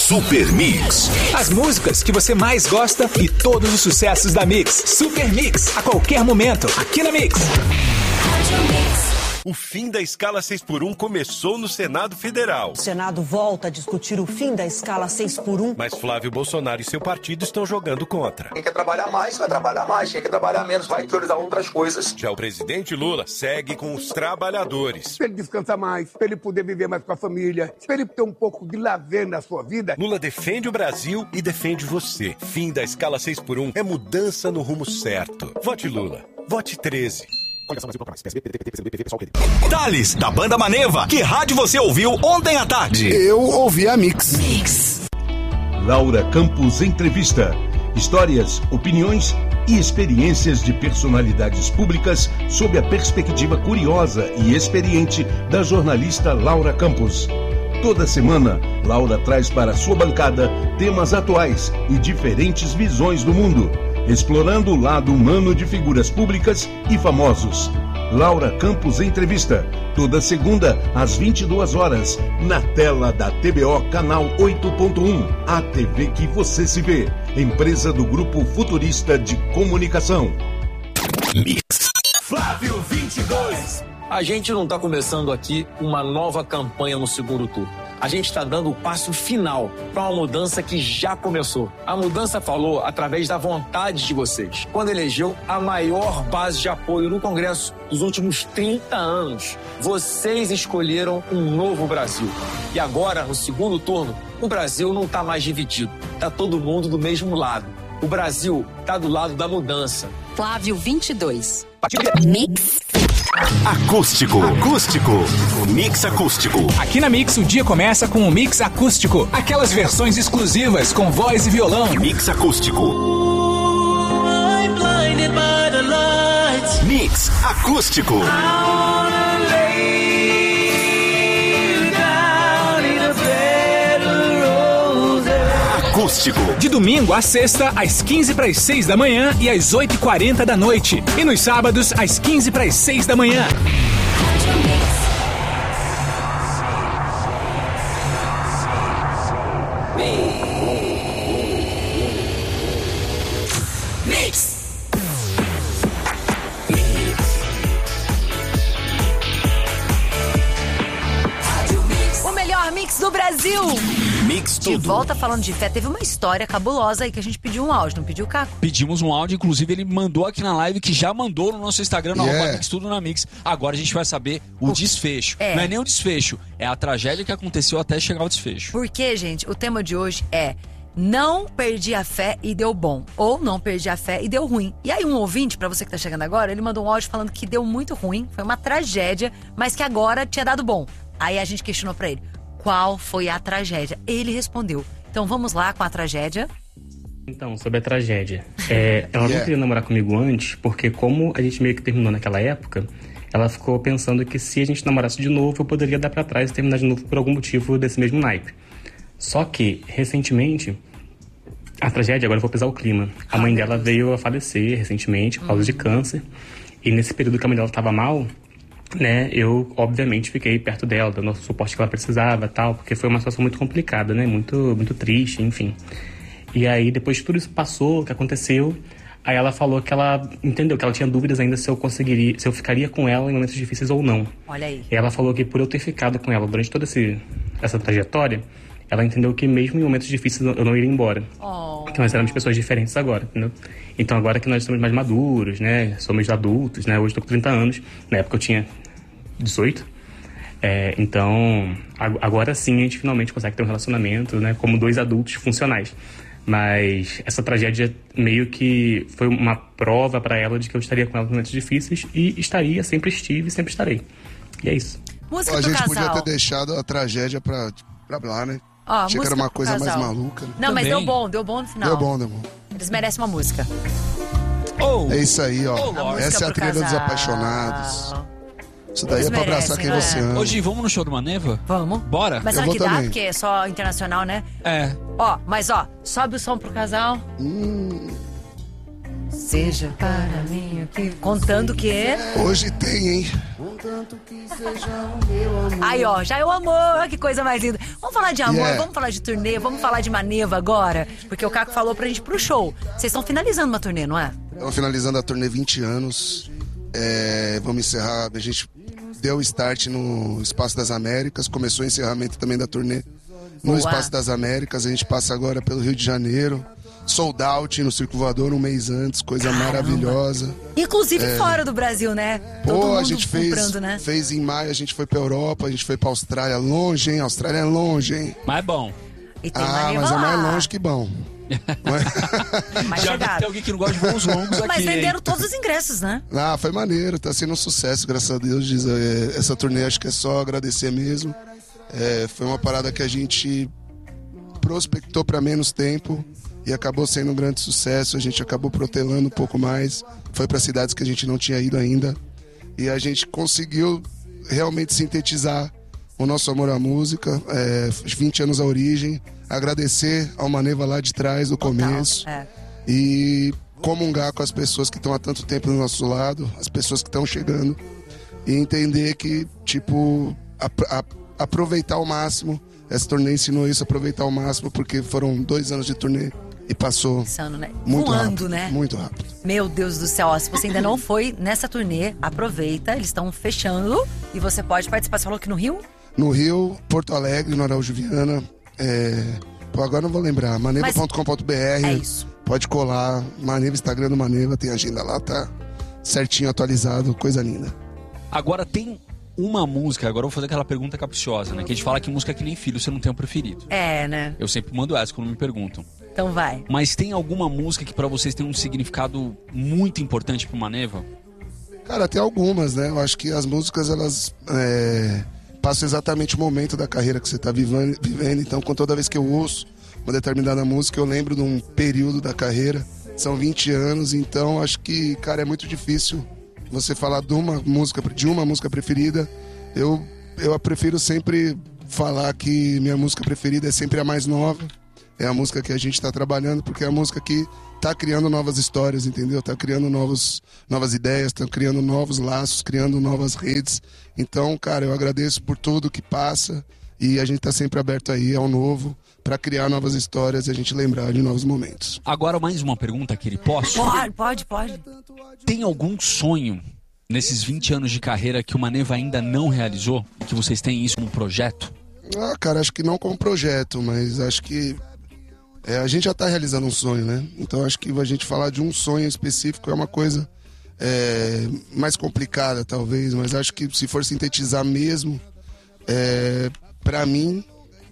Super Mix. As músicas que você mais gosta e todos os sucessos da Mix. Super Mix, a qualquer momento, aqui na Mix. O fim da escala 6x1 começou no Senado Federal. O Senado volta a discutir o fim da escala 6x1. Mas Flávio Bolsonaro e seu partido estão jogando contra. Quem quer trabalhar mais, vai trabalhar mais. Quem quer trabalhar menos, vai priorizar outras coisas. Já o presidente Lula segue com os trabalhadores. Para ele descansar mais, para ele poder viver mais com a família, para ele ter um pouco de lazer na sua vida. Lula defende o Brasil e defende você. Fim da escala 6x1 é mudança no rumo certo. Vote Lula. Vote 13. Thales, da banda Maneva. Que rádio você ouviu ontem à tarde? Eu ouvi a Mix. Laura Campos Entrevista. Histórias, opiniões e experiências de personalidades públicas sob a perspectiva curiosa e experiente da jornalista Laura Campos. Toda semana, Laura traz para a sua bancada temas atuais e diferentes visões do mundo, explorando o lado humano de figuras públicas e famosos. Laura Campos Entrevista, toda segunda às 22 horas, na tela da TBO Canal 8.1, a TV que você se vê, empresa do Grupo Futurista de Comunicação. Mix. Flávio 22. A gente não está começando aqui uma nova campanha no segundo turno. A gente está dando o passo final para uma mudança que já começou. A mudança falou através da vontade de vocês. Quando elegeu a maior base de apoio no Congresso dos últimos 30 anos, vocês escolheram um novo Brasil. E agora, no segundo turno, o Brasil não está mais dividido. Está todo mundo do mesmo lado. O Brasil está do lado da mudança. Flávio 22. Mix. Acústico. O Mix Acústico. Aqui na Mix o dia começa com o Mix Acústico. Aquelas versões exclusivas com voz e violão. Mix Acústico. Mix Acústico. Acústico. De domingo a sexta, às 15:45 da manhã e às 8:40 da noite. E nos sábados, às 15:06 da manhã. O melhor mix do Brasil. Mix De tudo. volta falando de fé, teve uma história cabulosa aí que a gente pediu um áudio, não pediu, Caco? Pedimos um áudio, inclusive ele mandou aqui na live, que já mandou no nosso Instagram, no Yeah. Mix Tudo na Mix. Agora a gente vai saber o desfecho. É. Não é nem o desfecho, é a tragédia que aconteceu até chegar ao desfecho. Porque, gente, o tema de hoje é não perdi a fé e deu bom, ou não perdi a fé e deu ruim. E aí um ouvinte, pra você que tá chegando agora, ele mandou um áudio falando que deu muito ruim, foi uma tragédia, mas que agora tinha dado bom. Aí a gente questionou pra ele, qual foi a tragédia? Ele respondeu. Então vamos lá com a tragédia. Então, sobre a tragédia. Ela não queria namorar comigo antes, porque como a gente meio que terminou naquela época, ela ficou pensando que se a gente namorasse de novo, eu poderia dar pra trás e terminar de novo por algum motivo desse mesmo naipe. Só que, recentemente, a tragédia, agora eu vou pesar o clima. A mãe dela veio a falecer recentemente por causa de câncer. E nesse período que a mãe dela estava mal, né, eu obviamente fiquei perto dela, dando o suporte que ela precisava, tal, porque foi uma situação muito complicada, né, muito triste, enfim. E aí depois que tudo isso passou, o que aconteceu, aí ela falou que ela entendeu que ela tinha dúvidas ainda se eu ficaria com ela em momentos difíceis ou não. Olha aí. E ela falou que por eu ter ficado com ela durante toda essa trajetória, ela entendeu que mesmo em momentos difíceis eu não iria embora. Que nós éramos pessoas diferentes agora, entendeu? Então agora que nós somos mais maduros, né? Somos adultos, né? Hoje eu tô com 30 anos. Na época eu tinha 18. Então, agora sim a gente finalmente consegue ter um relacionamento, né? Como dois adultos funcionais. Mas essa tragédia meio que foi uma prova pra ela de que eu estaria com ela em momentos difíceis. E estaria, sempre estive e sempre estarei. E é isso. Música A pro gente casal. podia ter deixado a tragédia pra lá, né? Ó, Achei que música era uma pro coisa mais casal. maluca. Né? Não, mas Também. deu bom no final. Deu bom. Eles merecem uma música. É isso aí, ó. música Essa é a pro trilha dos casal. apaixonados. Isso daí Eles é pra abraçar merecem, quem né? você ama. Hoje vamos no show do Maneva? Vamos. Bora? Mas Eu será vou que dá? também. Porque é só internacional, né? É. Ó, sobe o som pro casal. Seja para mim o que... Contando que... Hoje tem, hein? Aí, ó, já é o amor. Olha que coisa mais linda. Vamos falar de amor, vamos falar de turnê, vamos falar de Maneva agora. Porque o Caco falou pra gente ir pro show. Vocês estão finalizando uma turnê, não é? Estamos finalizando a turnê 20 anos. Vamos encerrar. A gente deu o start no Espaço das Américas. Começou o encerramento também da turnê no Espaço das Américas. A gente passa agora pelo Rio de Janeiro. Sold out no Circo Voador um mês antes, coisa maravilhosa. Inclusive fora do Brasil, né? Todo mundo a gente comprando, né? fez em maio, a gente foi pra Europa, a gente foi pra Austrália, longe, hein? Austrália é longe, hein? Mas é bom. E tem Maneva mas é lá. mais longe que bom. Mas já tem alguém que não gosta de voos longos aqui. Mas venderam todos os ingressos, né? Foi maneiro, tá sendo um sucesso, graças a Deus. Essa turnê acho que é só agradecer mesmo. Foi uma parada que a gente prospectou pra menos tempo e acabou sendo um grande sucesso. A gente acabou protelando um pouco mais, foi para cidades que a gente não tinha ido ainda e a gente conseguiu realmente sintetizar o nosso amor à música, 20 anos à origem, agradecer ao Maneva lá de trás, do começo, e comungar com as pessoas que estão há tanto tempo do nosso lado, as pessoas que estão chegando, e entender que, tipo, aproveitar ao máximo. Essa turnê ensinou isso, aproveitar ao máximo, porque foram 2 anos de turnê e passou muito voando, rápido, né? Muito rápido. Meu Deus do céu, ó, se você ainda não foi nessa turnê, aproveita, eles estão fechando e você pode participar. Você falou que no Rio? No Rio, Porto Alegre, no Araújo Viana, agora não vou lembrar, maneva.com.br. É isso. Pode colar, Maneva, Instagram do Maneva, tem agenda lá, tá certinho, atualizado, coisa linda. Agora tem uma música, agora eu vou fazer aquela pergunta capciosa, né? Que a gente fala que música é que nem filho, você não tem um preferido. Né? Eu sempre mando essa quando me perguntam. Então vai. Mas tem alguma música que pra vocês tem um significado muito importante pro Maneva? Cara, tem algumas, né? Eu acho que as músicas, elas passam exatamente o momento da carreira que você tá vivendo. Então, toda vez que eu ouço uma determinada música, eu lembro de um período da carreira. São 20 anos, então acho que, cara, é muito difícil você falar de uma música preferida. Eu prefiro sempre falar que minha música preferida é sempre a mais nova. É a música que a gente está trabalhando, porque é a música que tá criando novas histórias, entendeu? Tá criando novas ideias, tá criando novos laços, criando novas redes. Então, cara, eu agradeço por tudo que passa e a gente tá sempre aberto aí ao novo para criar novas histórias e a gente lembrar de novos momentos. Agora mais uma pergunta, Kiri, posso? Pode. Tem algum sonho nesses 20 anos de carreira que o Maneva ainda não realizou? Que vocês têm isso como projeto? Cara, acho que não como projeto, mas acho que a gente já tá realizando um sonho, né? Então acho que a gente falar de um sonho específico é uma coisa mais complicada, talvez, mas acho que se for sintetizar mesmo, pra mim,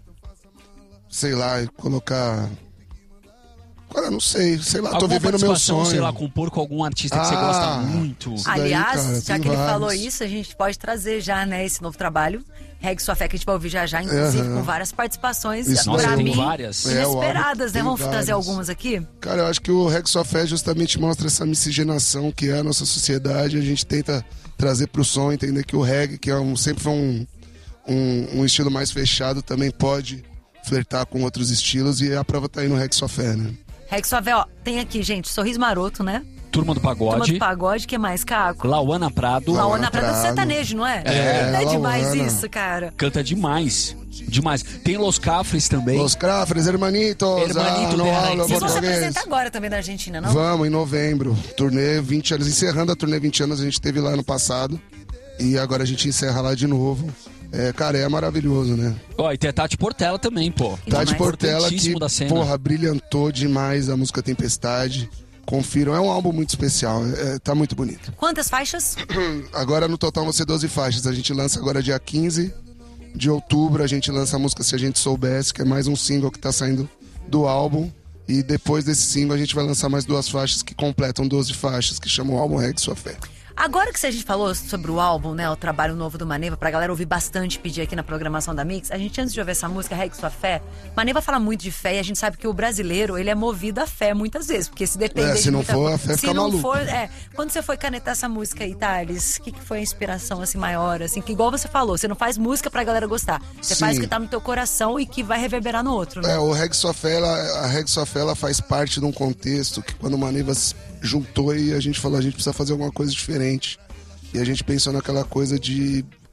sei lá, colocar... Cara, não sei lá, tô vivendo meu sonho. Sei lá, compor com algum artista que você gosta muito. Aliás, cara, já que ele falou isso, a gente pode trazer já, né, esse novo trabalho, Regue Sua Fé, que a gente vai ouvir já, inclusive com várias participações, pra mim, várias. inesperadas, né? Vamos várias. trazer algumas aqui? Cara, eu acho que o Regue Sua Fé justamente mostra essa miscigenação que é a nossa sociedade. A gente tenta trazer pro som, entender que o reggae, que sempre foi um estilo mais fechado, também pode flertar com outros estilos, e a prova tá aí no Regue Sua Fé, né? Regue Sua Fé, ó, tem aqui, gente, Sorriso Maroto, né? Turma do Pagode. Que mais, Caco? Lauana Prado. Lauana Prado do sertanejo, não é? É demais isso, cara. Canta demais. Tem Los Cafres também. Los Cafres, Hermanitos. Vocês vão se apresentar agora também na Argentina, não? Vamos, em novembro. Turnê 20 anos. Encerrando a turnê 20 anos, a gente teve lá no passado. E agora a gente encerra lá de novo. Cara, é maravilhoso, né? E tem a Tati Portela também, pô. Tati Portela que, porra, brilhantou demais a música Tempestade. Confiram, é um álbum muito especial, tá muito bonito. Quantas faixas? Agora no total vão ser 12 faixas. A gente lança agora dia 15 de outubro, a gente lança a música Se a Gente Soubesse, que é mais um single que tá saindo do álbum. E depois desse single a gente vai lançar mais 2 faixas que completam 12 faixas, que chamam o álbum Regue Sua Fé. Agora que a gente falou sobre o álbum, né, o trabalho novo do Maneva, pra galera ouvir bastante, pedir aqui na programação da Mix, a gente, antes de ouvir essa música, Regue Sua Fé, Maneva fala muito de fé e a gente sabe que o brasileiro, ele é movido à fé muitas vezes, porque se depender se não for, a fé fica maluca. Quando você foi canetar essa música aí, Thales, o que foi a inspiração, assim, maior, assim, que igual você falou, você não faz música pra galera gostar, você faz o que tá no teu coração e que vai reverberar no outro, né? O Regue Sua Fé, a Regue Sua Fé, ela faz parte de um contexto que quando o Maneva juntou e a gente falou, a gente precisa fazer alguma coisa diferente. E a gente pensou naquela coisa de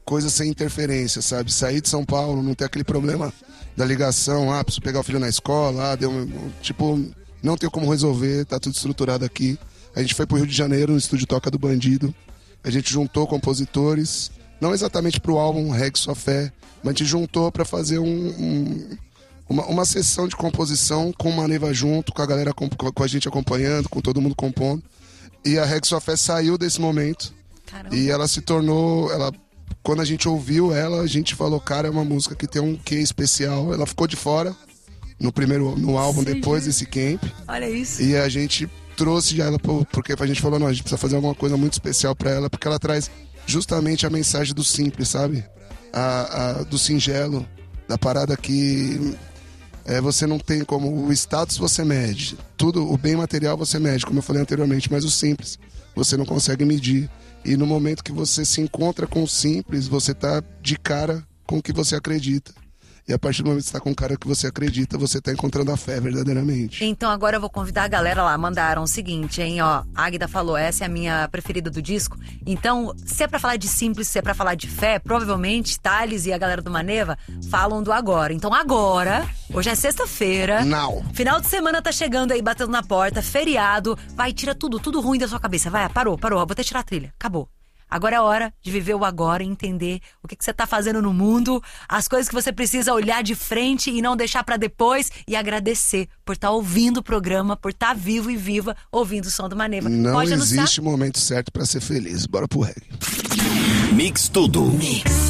coisa sem interferência, sabe? Sair de São Paulo, não ter aquele problema da ligação, preciso pegar o filho na escola, não tenho como resolver, tá tudo estruturado aqui. A gente foi pro Rio de Janeiro, no estúdio Toca do Bandido, a gente juntou compositores, não exatamente pro álbum Reggae Sua Fé, mas a gente juntou para fazer uma sessão de composição com uma Neva junto, com a galera, com a gente acompanhando, com todo mundo compondo. E a Reggae Sua Fé saiu desse momento. Caramba. E ela se tornou... Quando a gente ouviu ela, a gente falou, cara, é uma música que tem um quê especial. Ela ficou de fora no álbum. Sim, depois desse camp. Olha isso. E a gente trouxe ela, porque a gente falou, não, a gente precisa fazer alguma coisa muito especial pra ela, porque ela traz justamente a mensagem do simples, sabe? Do singelo, da parada que você não tem como... O status você mede, tudo, o bem material você mede, como eu falei anteriormente, mas o simples você não consegue medir. E no momento que você se encontra com o simples, você tá de cara com o que você acredita. E a partir do momento que você tá com o cara que você acredita, você tá encontrando a fé verdadeiramente. Então agora eu vou convidar a galera lá. Mandaram o seguinte, hein, ó. A Águida falou, essa é a minha preferida do disco. Então, se é pra falar de simples, se é pra falar de fé, provavelmente Thales e a galera do Maneva falam do agora. Então agora, hoje é sexta-feira. Não. Final de semana tá chegando aí, batendo na porta, feriado. Vai, tira tudo ruim da sua cabeça. Vai, parou. Vou até tirar a trilha. Acabou. Agora é hora de viver o agora e entender o que você tá fazendo no mundo, as coisas que você precisa olhar de frente e não deixar pra depois, e agradecer por estar ouvindo o programa, por estar vivo e viva ouvindo o som do Maneva. Não Pode existe momento certo pra ser feliz. Bora pro reggae. Mix tudo. Mix.